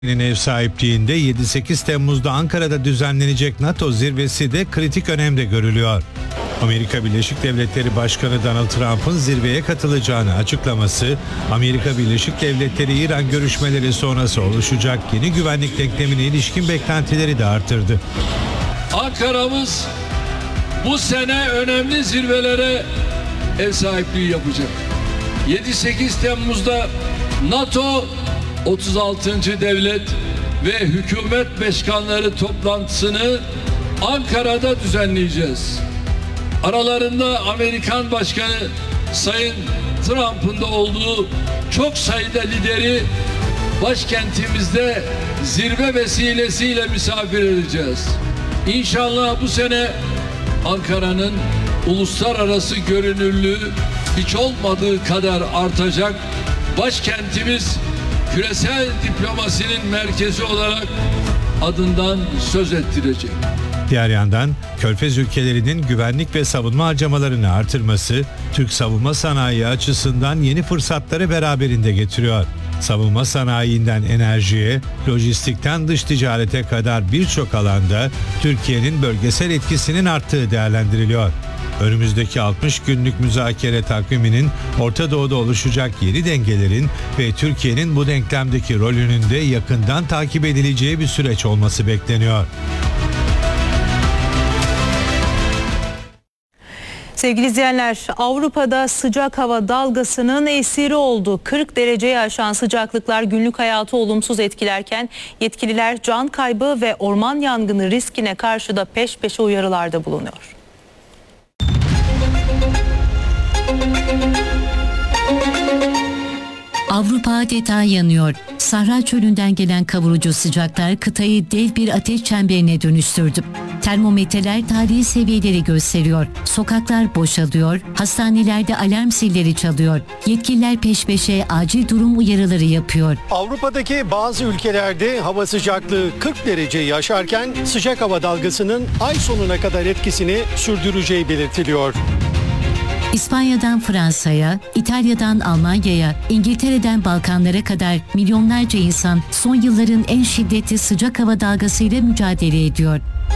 Ev sahipliğinde 7-8 Temmuz'da Ankara'da düzenlenecek NATO zirvesi de kritik önemde görülüyor. Amerika Birleşik Devletleri Başkanı Donald Trump'ın zirveye katılacağını açıklaması, Amerika Birleşik Devletleri-İran görüşmeleri sonrası oluşacak yeni güvenlik denklemine ilişkin beklentileri de artırdı. Ankara'mız bu sene önemli zirvelere ev sahipliği yapacak. 7-8 Temmuz'da NATO 36. Devlet ve Hükümet Başkanları toplantısını Ankara'da düzenleyeceğiz. Aralarında Amerikan Başkanı Sayın Trump'ın da olduğu çok sayıda lideri başkentimizde zirve vesilesiyle misafir edeceğiz. İnşallah bu sene Ankara'nın uluslararası görünürlüğü hiç olmadığı kadar artacak. Başkentimiz küresel diplomasinin merkezi olarak adından söz ettirecek. Diğer yandan Körfez ülkelerinin güvenlik ve savunma harcamalarını artırması, Türk savunma sanayi açısından yeni fırsatları beraberinde getiriyor. Savunma sanayinden enerjiye, lojistikten dış ticarete kadar birçok alanda Türkiye'nin bölgesel etkisinin arttığı değerlendiriliyor. Önümüzdeki 60 günlük müzakere takviminin Orta Doğu'da oluşacak yeni dengelerin ve Türkiye'nin bu denklemdeki rolünün de yakından takip edileceği bir süreç olması bekleniyor. Sevgili izleyenler, Avrupa'da sıcak hava dalgasının esiri oldu. 40 dereceye aşan sıcaklıklar günlük hayatı olumsuz etkilerken yetkililer can kaybı ve orman yangını riskine karşı da peş peşe uyarılarda bulunuyor. Avrupa adeta yanıyor. Sahra çölünden gelen kavurucu sıcaklar kıtayı dev bir ateş çemberine dönüştürdü. Termometreler tarihi seviyeleri gösteriyor. Sokaklar boşalıyor, hastanelerde alarm zilleri çalıyor. Yetkililer peş peşe acil durum uyarıları yapıyor. Avrupa'daki bazı ülkelerde hava sıcaklığı 40 dereceyi aşarken sıcak hava dalgasının ay sonuna kadar etkisini sürdüreceği belirtiliyor. İspanya'dan Fransa'ya, İtalya'dan Almanya'ya, İngiltere'den Balkanlara kadar milyonlarca insan son yılların en şiddetli sıcak hava dalgasıyla mücadele ediyor.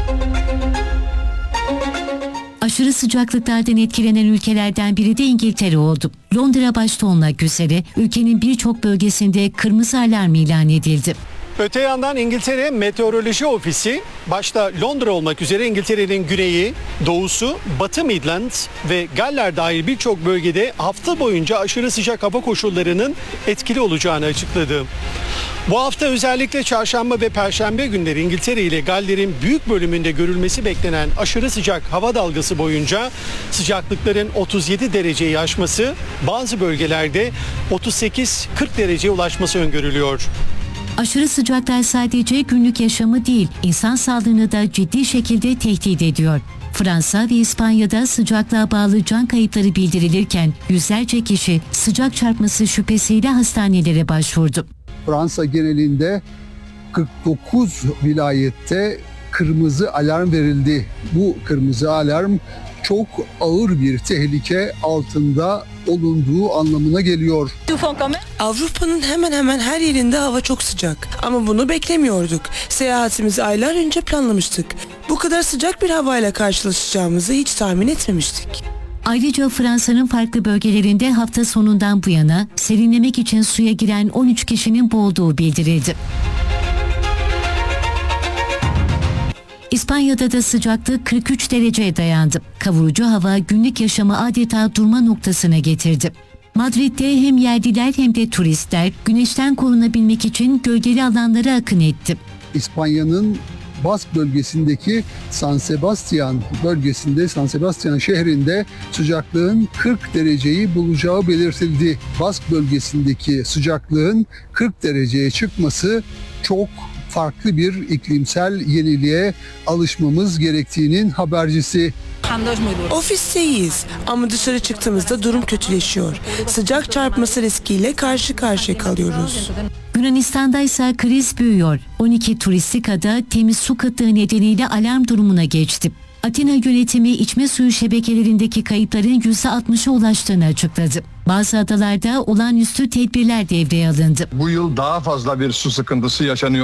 Aşırı sıcaklıklardan etkilenen ülkelerden biri de İngiltere oldu. Londra başta olmak üzere ülkenin birçok bölgesinde kırmızı alarm ilan edildi. Öte yandan İngiltere Meteoroloji Ofisi başta Londra olmak üzere İngiltere'nin güneyi, doğusu, Batı Midlands ve Galler dahil birçok bölgede hafta boyunca aşırı sıcak hava koşullarının etkili olacağını açıkladı. Bu hafta özellikle çarşamba ve perşembe günleri İngiltere ile Galler'in büyük bölümünde görülmesi beklenen aşırı sıcak hava dalgası boyunca sıcaklıkların 37 dereceyi aşması, bazı bölgelerde 38-40 dereceye ulaşması öngörülüyor. Aşırı sıcaklar sadece günlük yaşamı değil, insan sağlığını da ciddi şekilde tehdit ediyor. Fransa ve İspanya'da sıcaklığa bağlı can kayıpları bildirilirken yüzlerce kişi sıcak çarpması şüphesiyle hastanelere başvurdu. Fransa genelinde 49 vilayette kırmızı alarm verildi. Bu kırmızı alarm çok ağır bir tehlike altında olunduğu anlamına geliyor. Avrupa'nın hemen hemen her yerinde hava çok sıcak. Ama bunu beklemiyorduk. Seyahatimizi aylar önce planlamıştık. Bu kadar sıcak bir havayla karşılaşacağımızı hiç tahmin etmemiştik. Ayrıca Fransa'nın farklı bölgelerinde hafta sonundan bu yana serinlemek için suya giren 13 kişinin boğulduğu bildirildi. İspanya'da da sıcaklık 43 dereceye dayandı. Kavurucu hava günlük yaşamı adeta durma noktasına getirdi. Madrid'de hem yerliler hem de turistler güneşten korunabilmek için gölgeli alanlara akın etti. İspanya'nın Bask bölgesindeki San Sebastian bölgesinde, San Sebastian şehrinde sıcaklığın 40 dereceyi bulacağı belirtildi. Bask bölgesindeki sıcaklığın 40 dereceye çıkması çok farklı bir iklimsel yeniliğe alışmamız gerektiğinin habercisi. Ofisteyiz ama dışarı çıktığımızda durum kötüleşiyor. Sıcak çarpması riskiyle karşı karşıya kalıyoruz. Yunanistan'da ise kriz büyüyor. 12 turistik ada temiz su kıtlığı nedeniyle alarm durumuna geçti. Atina yönetimi içme suyu şebekelerindeki kayıpların %60'a ulaştığını açıkladı. Bazı adalarda olağanüstü tedbirler devreye alındı. Bu yıl daha fazla bir su sıkıntısı yaşanıyor.